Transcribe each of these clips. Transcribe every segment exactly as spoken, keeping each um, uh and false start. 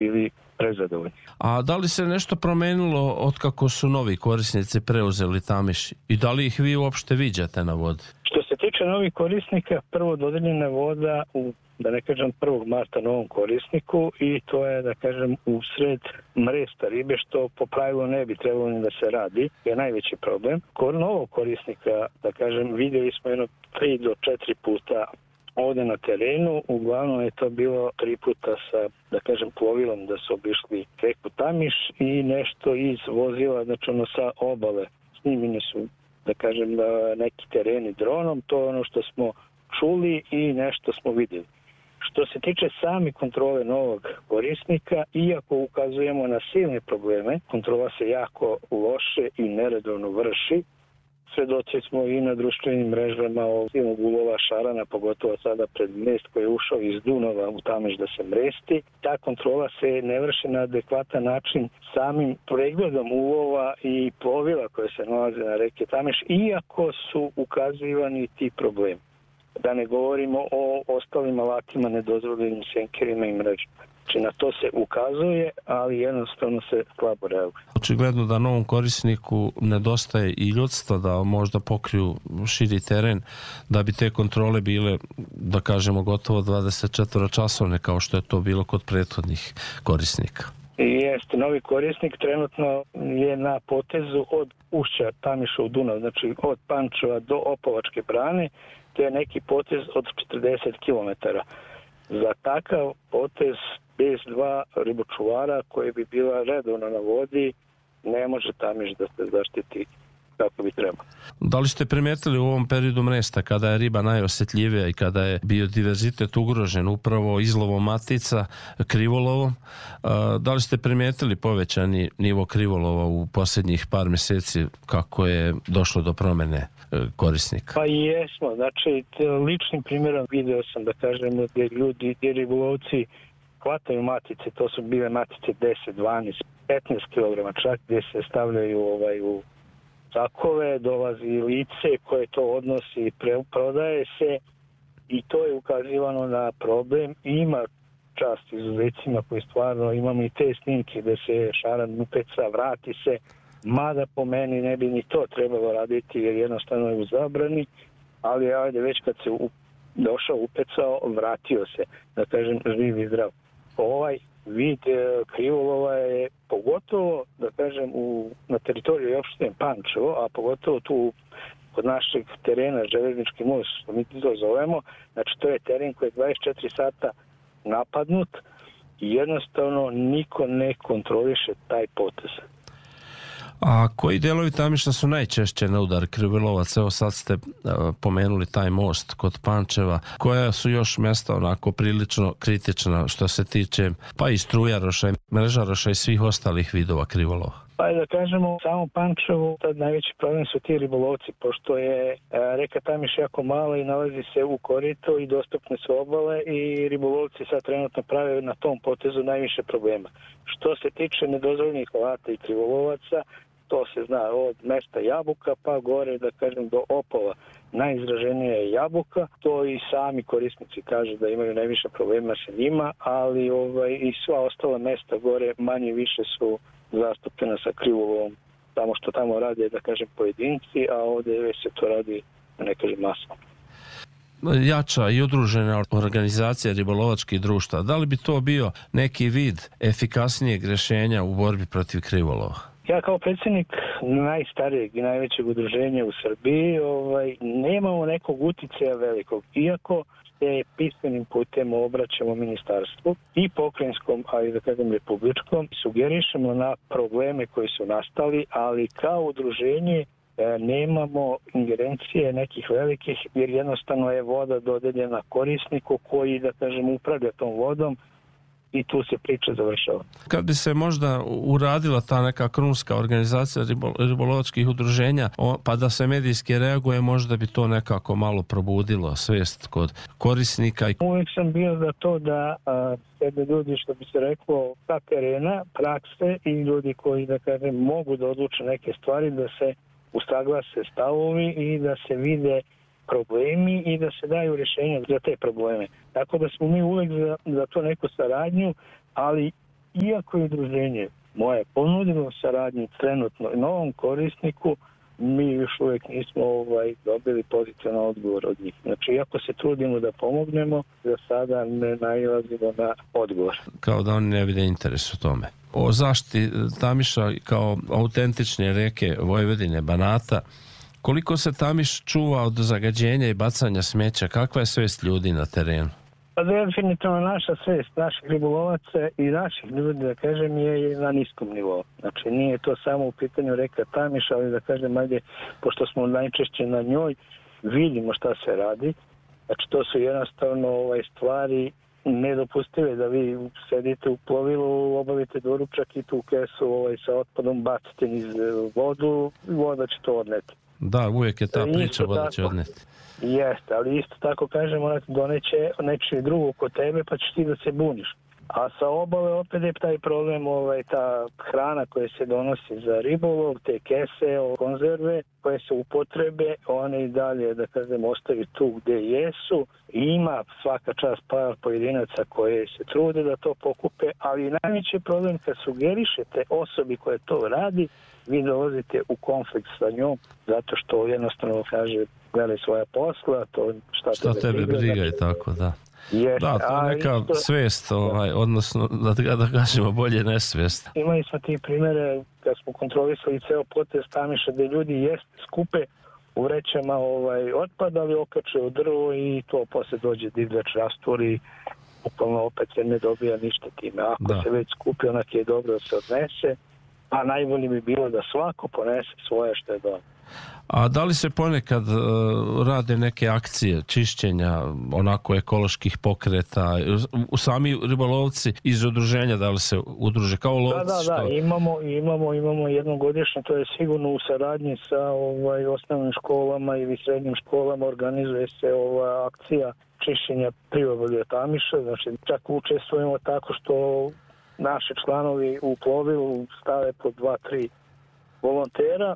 bili prezadovoljni. A da li se nešto promenilo od kako su novi korisnici preuzeli Tamiš i da li ih vi uopšte viđate na vodi? Što se tiče novih korisnika, prvo dodeljena voda u, da ne kažem, prvog marta novom korisniku i to je, da kažem, u sred mresta ribe, što po pravilu ne bi trebalo ni da se radi, je najveći problem. Kod novog korisnika, da kažem, vidjeli smo jedno tri do četiri puta ovde na terenu, uglavnom je to bilo tri puta sa, da kažem, plovilom da su obišli reku Tamiš i nešto iz vozila, znači ono sa obale. Snimljeni su, da kažem, neki tereni dronom, to je ono što smo čuli i nešto smo vidjeli. Što se tiče sami kontrole novog korisnika, iako ukazujemo na silne probleme, kontrola se jako loše i neredovno vrši. Svedoci smo i na društvenim mrežama o silnog ulova šarana, pogotovo sada pred mest koji je ušao iz Dunava u Tamiš da se mresti. Ta kontrola se ne vrši na adekvatan način samim pregledom ulova i plovila koje se nalaze na reke Tamiš, iako su ukazivani ti problemi. Da ne govorimo o ostalim alatima, nedozvoljenim senkerima i mrežama. Znači na to se ukazuje, ali jednostavno se slabo reaguje. Očigledno da novom korisniku nedostaje i ljudstva da možda pokriju širi teren, da bi te kontrole bile, da kažemo, gotovo dvadeset četiri časovne kao što je to bilo kod prethodnih korisnika. Jeste, novi korisnik trenutno je na potezu od ušća Tamiša u Dunav, znači od Pančeva do Opovačke brane, to je neki potez od četrdeset kilometara. Za takav potez bez dva ribočuvara koji bi bila redovno na vodi, ne može Tamiš da se zaštiti kako bi trebalo. Da li ste primetili u ovom periodu mresta, kada je riba najosjetljivija i kada je biodiverzitet ugrožen upravo izlovom matica, krivolovom, da li ste primetili povećani nivo krivolova u posljednjih par mjeseci kako je došlo do promjene korisnika? Pa jesmo, znači ličnim primjerom video sam, da kažem, gdje ljudi, gdje ribolovci hvataju matice, to su bile matice deset, dvanaest, petnaest kilograma čak, gdje se stavljaju ovaj, u sakove, dolazi lice koje to odnosi i prodaje se i to je ukazivano na problem. Ima čast izuzecima koji stvarno, imamo i te snimke da se šaran upeca, vrati se, mada po meni ne bi ni to trebalo raditi jer jednostavno je u zabrani, ali ajde već kad se u, došao upecao, vratio se, da kažem, živ i zdrav. Ovaj vid krivolova je pogotovo, da kažem, u, na teritoriju opštine Pančevo, a pogotovo tu kod našeg terena Železnički most, što mi to zovemo, znači to je teren koji je dvadeset četiri sata napadnut i jednostavno niko ne kontroliše taj potez. A koji delovi Tamiša su najčešće na udar krivilovaca? Evo sad ste uh, pomenuli taj most kod Pančeva. Koja su još mjesta onako prilično kritična što se tiče pa i strujaroša, mrežaroša i svih ostalih vidova krivolova? Pa da kažemo, u samom Pančevu tad najveći problem su ti ribolovci, pošto je reka Tamiš jako mala i nalazi se u korito i dostupne su obale i ribolovci sad trenutno prave na tom potezu najviše problema. Što se tiče nedozvoljenih alata i krivolovaca, to se zna od mesta Jabuka pa gore, da kažem, do Opova. Najizraženija je Jabuka, to i sami korisnici kažu da imaju najviše problema sa njima, ali ovaj, i sva ostala mesta gore manje više su zastupljena sa krivolovom, samo što tamo rade, da kažem, pojedinci, a ovdje već se to radi, da ne kažem, masovno. Jača i udružena organizacija ribolovačkih društva, da li bi to bio neki vid efikasnijeg rješenja u borbi protiv krivolova? Ja kao predsjednik najstarijeg i najvećeg udruženja u Srbiji ovaj, nemamo nekog uticaja velikog, iako se pismenim putem obraćamo ministarstvu i pokrajinskom, ali da kažem republičkom, sugerišemo na probleme koji su nastali, ali kao udruženje e, nemamo ingerencije nekih velikih, jer jednostavno je voda dodeljena korisniku koji, da kažem, upravlja tom vodom i tu se priča završava. Kad bi se možda uradila ta neka krunska organizacija ribolovačkih udruženja, pa da se medijski reaguje, možda bi to nekako malo probudilo svijest kod korisnika. Uvijek sam bio za to da a, sebe ljudi, što bi se reklo, sa terena, prakse i ljudi koji, da kažem, mogu da odluče neke stvari, da se usaglase stavovi i da se vide problemi i da se daju rješenja za te probleme. Tako da smo mi uvijek za, za to neku saradnju, ali iako je udruženje moje ponudilo saradnju trenutno novom korisniku, mi još uvijek nismo ovaj, dobili pozitivan odgovor od njih. Znači, iako se trudimo da pomognemo, za sada ne nailazimo na odgovor. Kao da oni ne vide interes u tome. O zaštiti Tamiša kao autentične reke Vojvodine, Banata, koliko se Tamiš čuva od zagađenja i bacanja smeća? Kakva je svest ljudi na terenu? Pa definitivno naša svest, naših ribolovaca i naših ljudi, da kažem, je na niskom nivou. Znači, nije to samo u pitanju reka Tamiš, ali da kažem, ajde, pošto smo najčešće na njoj, vidimo šta se radi. Znači, to su jednostavno ovaj, stvari nedopustive da vi sedite u plovilu, obavite doručak i tu kesu ovaj, sa otpadom bacite niz vodu, voda će to odneti. Da, uvijek je ta I priča voda će odneti. Jeste, ali isto tako kažem, ona doneće neće drugo kod tebe pa ćeš ti da se buniš. A sa obale opet je taj problem, ovaj, ta hrana koja se donosi za ribolov, te kese, konzerve koje se upotrebe, one i dalje, da kažem, ostavi tu gde jesu. Ima svaka čast par pojedinaca koje se trude da to pokupe, ali najveći problem kad sugerišete osobi koja to radi, vi dolazite u konflikt sa njom, zato što jednostavno kaže, gledaj svoja posla, to šta, šta tebe, tebe briga i tako, da. Jeste, da, to je neka isto svest, ovaj, odnosno, da, da kažemo bolje nesvest. Imali smo ti primjere kad smo kontrolisali ceo potez Tamiša gde ljudi jeste skupe u vrećama ovaj, otpadali, okače u drvo i to posle dođe divljač rastvori, upalno opet se ne dobija ništa time. Ako da. se već skupi, onak je dobro da se odnese, a najbolje bi bilo da svako ponese svoje što je dobro. A da li se ponekad uh, rade neke akcije čišćenja onako ekoloških pokreta? U sami ribolovci iz udruženja da li se udruže kao lovci? Da, da, da, što... imamo, imamo, imamo jednogodišnje, to je sigurno u saradnji sa ovaj, osnovnim školama ili srednjim školama organizuje se ova akcija čišćenja priobalja Tamiša, znači čak učestvujemo tako što naši članovi u plovilu stave po dva, tri volontera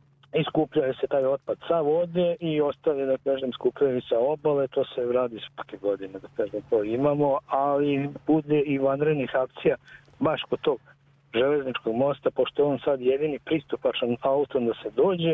i skupljaju se taj otpad sa vode i ostale, da kažem, skupljaju sa obale, to se radi svake godine, da kažem, to imamo, ali bude i vanrednih akcija baš kod tog železničkog mosta, pošto je on sad jedini pristupačan autom da se dođe,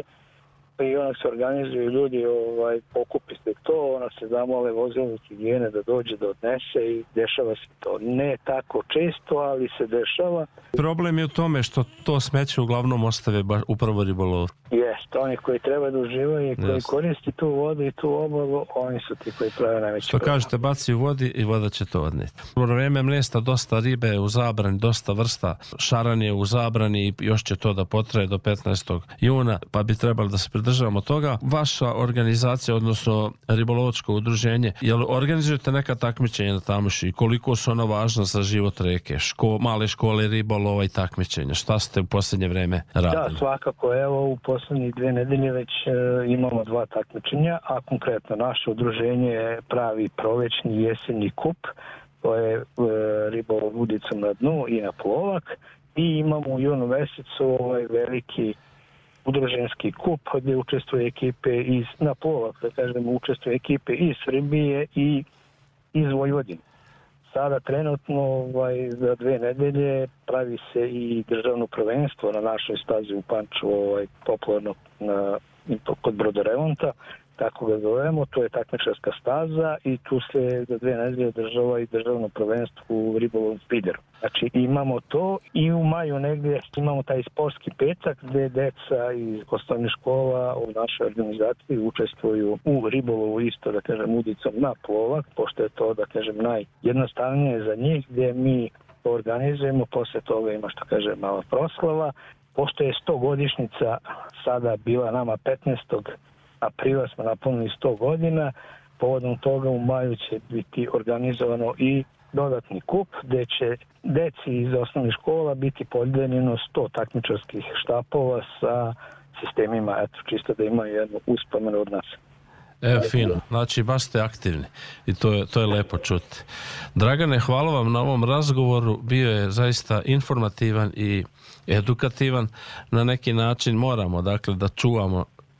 i onak se organizuju ljudi, ovaj, pokupi se to, onak se zamole vozilne higijene da dođe da odnese i dešava se to. Ne tako često, ali se dešava. Problem je u tome što to smeće uglavnom ostave baš upravo ribolov. Jeste, oni koji treba da uživaju i koji yes. koristi tu vodu i tu obalu, oni su ti koji prave najveći što problem. Kažete, baci u vodi i voda će to odneti. U vreme mnesta dosta ribe u zabrani, dosta vrsta šaranje u zabrani i još će to da potraje do petnaestog juna, pa bi trebali da se pridržavamo toga. Vaša organizacija, odnosno ribolovačko udruženje, jel organizujete neka takmičenja na Tamišu i koliko su ona važna za život reke? Ško, male škole ribolova i takmičenja. Šta ste u posljednje vreme radili? Da, svakako. Evo, u poslednjih dve nedelje već e, imamo dva takmičenja, a konkretno naše udruženje pravi prolećni jesenji kup, to je e, ribolov udicom na dnu i na plovak, i imamo u junu mesecu ovaj veliki udruženski kup gdje učestvuje ekipe iz, na plovak, da kažemo, učestvuje ekipe iz Srbije i iz Vojvodine. Sada trenutno ovaj, za dve nedelje pravi se i državno prvenstvo na našoj stazi u Pančevu, ovaj, popularno na, kod brodoremonta, tako ga zovemo, to je takmičarska staza i tu se za dve nedelje održava i državno prvenstvo u ribolovom spideru. Znači imamo to i u maju negdje imamo taj sportski petak gdje deca iz osnovnih škola u našoj organizaciji učestvuju u ribolovu isto, da kažem, udicom na plovak, pošto je to, da kažem, najjednostavnije za njih, gdje mi to organizujemo, posle toga ima, što kaže, mala proslava. Pošto je sto godišnjica sada bila nama petnaestog aprila smo napunili sto godina, povodom toga u maju će biti organizovano i dodatni kup gdje će deci iz osnovnih škola biti podeljeno sto takmičarskih štapova sa sistemima, eto, čisto da imaju jednu uspomenu od nas. Evo, fino. Znači, baš ste aktivni i to je, to je lepo čuti. Dragane, hvala vam na ovom razgovoru. Bio je zaista informativan i edukativan. Na neki način moramo, dakle, da čuvamo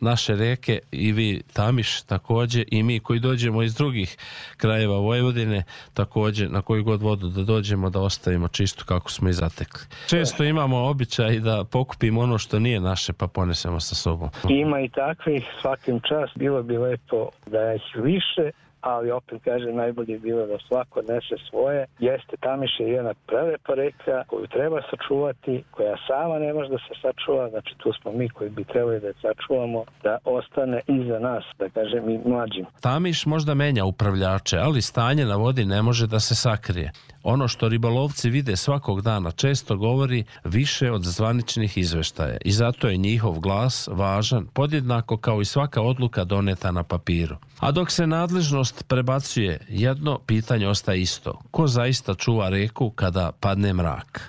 naše reke i vi Tamiš također i mi koji dođemo iz drugih krajeva Vojvodine također na koju god vodu da dođemo da ostavimo čistu kako smo i zatekli. Često imamo običaj da pokupimo ono što nije naše pa ponesemo sa sobom. Ima i takvih, svakim čas bilo bi lepo da ih više, ali opet kaže najbolje je bilo da svako nese svoje. Jeste, Tamiš je jedna prelepa reka koju treba sačuvati, koja sama ne može da se sačuva, znači tu smo mi koji bi trebali da je sačuvamo, da ostane iza nas, da kažem i mlađim. Tamiš možda menja upravljače, ali stanje na vodi ne može da se sakrije. Ono što ribolovci vide svakog dana često govori više od zvaničnih izveštaja i zato je njihov glas važan podjednako kao i svaka odluka doneta na papiru. A dok se nadležnost prebacuje, jedno pitanje ostaje isto. Ko zaista čuva reku kada padne mrak?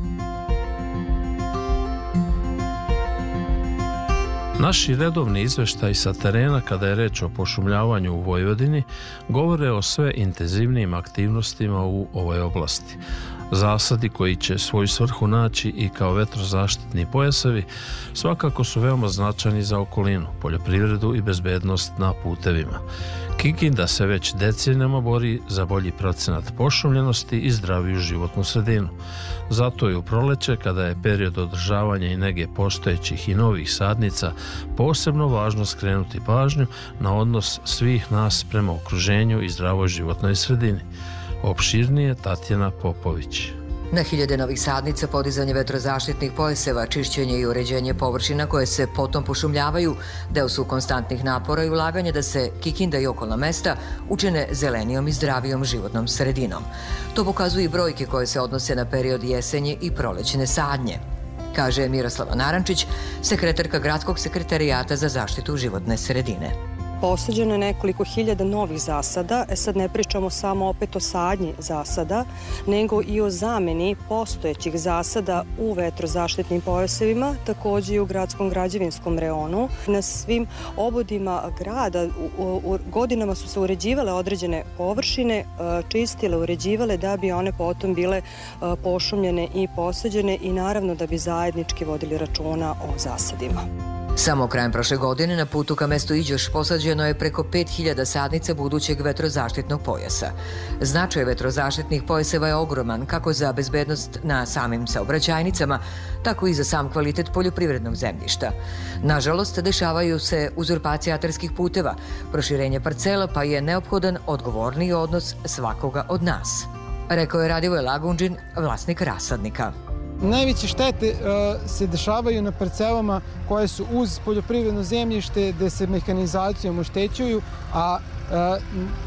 Naši redovni izveštaji sa terena kada je reč o pošumljavanju u Vojvodini govore o sve intenzivnijim aktivnostima u ovoj oblasti. Zasadi koji će svoju svrhu naći i kao vetrozaštitni pojasevi svakako su veoma značajni za okolinu, poljoprivredu i bezbednost na putevima. Kikinda se već decenijama bori za bolji procenat pošumljenosti i zdraviju životnu sredinu. Zato je u proleće, kada je period održavanja i nege postojećih i novih sadnica, posebno važno skrenuti pažnju na odnos svih nas prema okruženju i zdravoj životnoj sredini. Opširnije Tatjana Popović. Na hiljade novih sadnica, podizanje vetrozaštitnih pojaseva, čišćenje i uređenje površina koje se potom pošumljavaju, deo su konstantnih napora i ulaganja da se Kikinda i okolna mesta učine zelenijom i zdravijom životnom sredinom. To pokazuju i brojke koje se odnose na period jesenje i prolećne sadnje, kaže Miroslava Narančić, sekretarka Gradskog sekretarijata za zaštitu životne sredine. Posađeno je nekoliko hiljada novih zasada, e sad ne pričamo samo opet o sadnji zasada, nego i o zameni postojećih zasada u vetrozaštitnim pojasevima, također i u gradskom građevinskom reonu. Na svim obodima grada u, u, godinama su se uređivale određene površine, čistile, uređivale da bi one potom bile pošumljene i posađene i naravno da bi zajednički vodili računa o zasadima. Samo krajem prošle godine na putu ka mestu Iđoš posađeno je preko pet hiljada sadnica budućeg vetrozaštitnog pojasa. Značaj vetrozaštitnih pojaseva je ogroman kako za bezbednost na samim saobraćajnicama, tako i za sam kvalitet poljoprivrednog zemljišta. Nažalost, dešavaju se uzurpacije atarskih puteva, proširenje parcela, pa je neophodan odgovorniji odnos svakoga od nas, rekao je Radivoj Lagundžin, vlasnik rasadnika. Najveće štete uh, se dešavaju na parcelama koje su uz poljoprivredno zemljište gde se mehanizacijom oštećuju, a uh,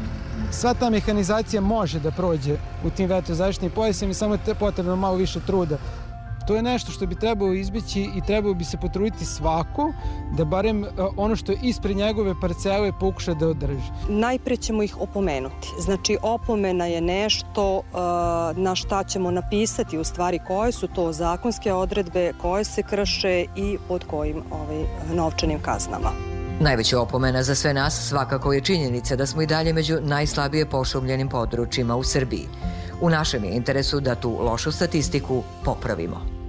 sva ta mehanizacija može da prođe u tim vetrozaštitnim pojasima i samo je potrebno malo više truda. To je nešto što bi trebalo izbjeći i trebalo bi se potruditi svako da barem ono što je ispred njegove parcele pokuša da održi. Najpre ćemo ih opomenuti. Znači, opomena je nešto uh, na šta ćemo napisati u stvari koje su to zakonske odredbe, koje se krše i pod kojim ovaj, novčanim kaznama. Najveća opomena za sve nas svakako je činjenica da smo i dalje među najslabije pošumljenim područjima u Srbiji. U našem je interesu da tu lošu statistiku popravimo.